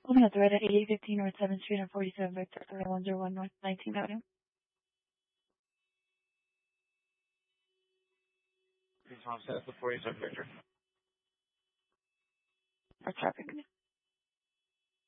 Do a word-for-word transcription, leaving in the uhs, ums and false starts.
Moving at the right at eighty fifteen North seventh Street and forty-seven Victor for one zero one North nineteenth Avenue. Please, Tom, set the forty-seven Victor. For traffic.